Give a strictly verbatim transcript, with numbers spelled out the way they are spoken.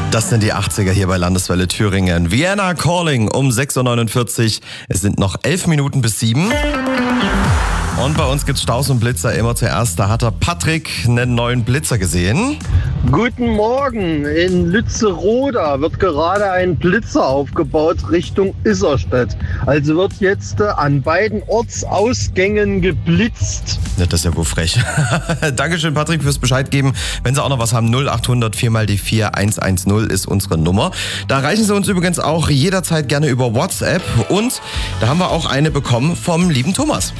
Das sind die achtziger hier bei Landeswelle Thüringen. Vienna Calling um sechs Uhr neunundvierzig. Es sind noch elf Minuten bis sieben. Und bei uns gibt's Staus und Blitzer immer zuerst. Da hat der Patrick einen neuen Blitzer gesehen. Guten Morgen. In Lützeroda wird gerade ein Blitzer aufgebaut Richtung Isserstedt. Also wird jetzt äh, an beiden Ortsausgängen geblitzt. Ja, das ist ja wohl frech. Dankeschön, Patrick, fürs Bescheid geben. Wenn Sie auch noch was haben, null acht hundert vier mal die vier eins eins null ist unsere Nummer. Da erreichen Sie uns übrigens auch jederzeit gerne über WhatsApp. Und da haben wir auch eine bekommen vom lieben Thomas.